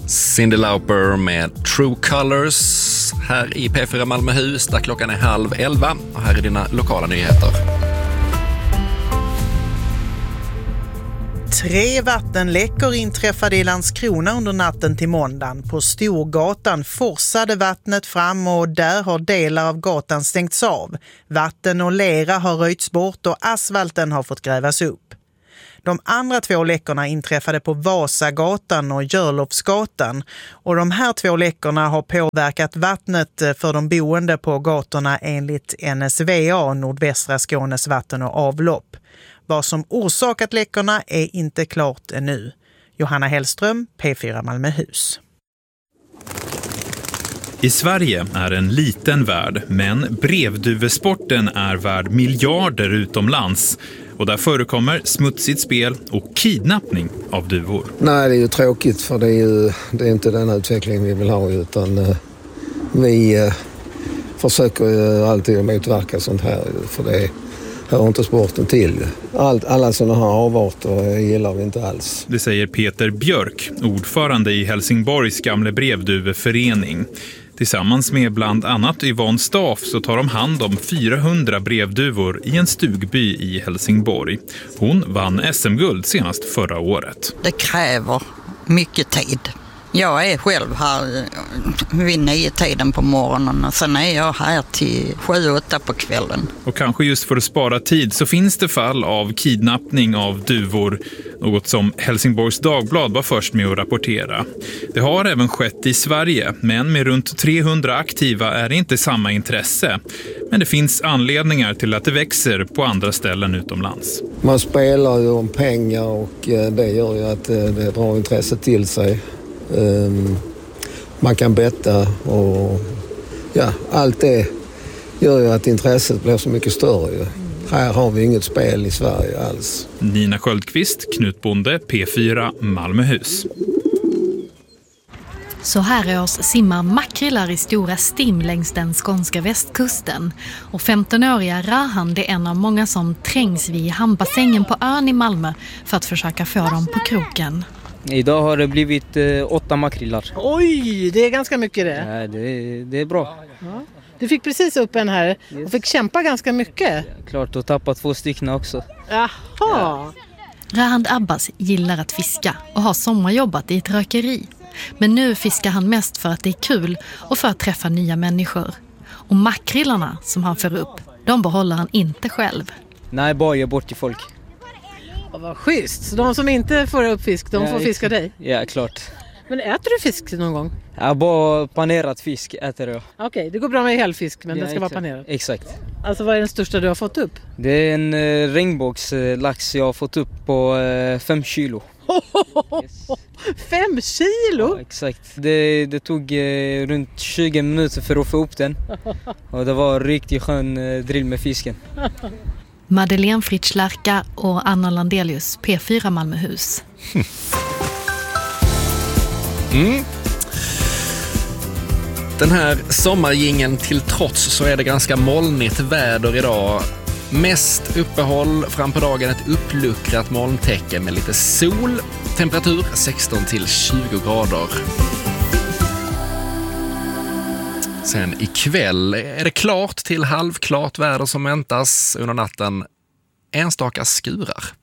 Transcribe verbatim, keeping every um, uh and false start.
Cyndi Lauper med True Colors här i P fyra Malmöhus där klockan är halv elva och här är dina lokala nyheter. Tre vattenläckor inträffade i Landskrona under natten till måndagen. På Storgatan forsade vattnet fram och där har delar av gatan stängts av. Vatten och lera har röjts bort och asfalten har fått grävas upp. De andra två läckorna inträffade på Vasagatan och Görlofsgatan och de här två läckorna har påverkat vattnet för de boende på gatorna enligt N S V A, Nordvästra Skånes vatten- och avlopp. Vad som orsakat läckorna är inte klart ännu. Johanna Hellström, P fyra Malmöhus. I Sverige är en liten värld, men brevduvesporten är värd miljarder utomlands. Och där förekommer smutsigt spel och kidnappning av duvor. Nej, det är ju tråkigt för det är ju det är inte den utveckling vi vill ha, utan eh, vi eh, försöker ju alltid motverka sånt här, för det hör inte sporten till. Allt, alla sådana här avarter gillar vi inte alls. Det säger Peter Björk, ordförande i Helsingborgs gamla brevduveförening. Tillsammans med bland annat Yvonne Staff så tar de hand om fyrahundra brevduvor i en stugby i Helsingborg. Hon vann S M-guld senast förra året. Det kräver mycket tid. Jag är själv här vid nio tiden på morgonen och sen är jag här till sju, åtta på kvällen. Och kanske just för att spara tid så finns det fall av kidnappning av duvor, något som Helsingborgs Dagblad var först med att rapportera. Det har även skett i Sverige, men med runt trehundra aktiva är det inte samma intresse. Men det finns anledningar till att det växer på andra ställen utomlands. Man spelar ju om pengar och det gör ju att det drar intresse till sig. Um, man kan betta och ja, allt det gör ju att intresset blir så mycket större. Ju. Här har vi inget spel i Sverige alls. Nina Sköldqvist, Knut Bonde, P fyra Malmöhus. Så här års simmar makrillar i stora stim längs den skånska västkusten. Och femtonåriga Rahan är en av många som trängs vid hamnbassängen på ön i Malmö för att försöka få dem på kroken. Idag har det blivit eh, åtta makrillar. Oj, det är ganska mycket det. Ja, det, det är bra. Ja. Du fick precis upp en här och fick kämpa ganska mycket. Ja, klart, och tappa två stycken också. Jaha. Ja. Rahand Abbas gillar att fiska och har sommarjobbat i ett rökeri. Men nu fiskar han mest för att det är kul och för att träffa nya människor. Och makrillarna som han för upp, de behåller han inte själv. Nej, bara ge bort till folk. Oh, vad schysst. Så de som inte får upp fisk, de ja, får fiska dig? Ja, klart. Men äter du fisk någon gång? Ja, bara panerad fisk äter jag. Okej, okay, det går bra med helfisk, men ja, den ska exakt. vara panerad. Exakt. Alltså vad är den största du har fått upp? Det är en eh, regnbågslax jag har fått upp på eh, fem kilo. Yes. Fem kilo? Ja, exakt. Det, det tog eh, runt tjugo minuter för att få upp den. Och det var en riktigt skön eh, drill med fisken. Madeleine Fritsch-Lärka och Anna Landelius, P fyra Malmöhus. Mm. Den här sommargingen till trots så är det ganska molnigt väder idag. Mest uppehåll, fram på dagen ett uppluckrat molntäcke med lite sol. Temperatur sexton till tjugo grader. Sen ikväll är det klart till halvklart väder som väntas under natten. Enstaka skurar.